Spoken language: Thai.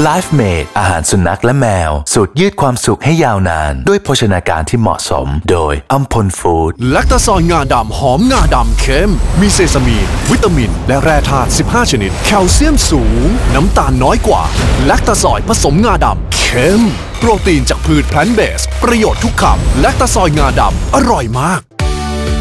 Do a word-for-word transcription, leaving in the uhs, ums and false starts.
Life Made อาหารสุนัขและแมวสูตรยืดความสุขให้ยาวนานด้วยโภชนาการที่เหมาะสมโดยอัมพลฟู้ดแลคตาซอยงาดำหอมงาดำเค็มมีเซซามีนวิตามินและแร่ธาตุสิบห้าชนิดแคลเซียมสูงน้ำตาลน้อยกว่าแลคตาซอยผสมงาดำเค็มโปรตีนจากพืชแพลนต์เบสประโยชน์ทุกคำแลคตาซอยงาดำอร่อยมาก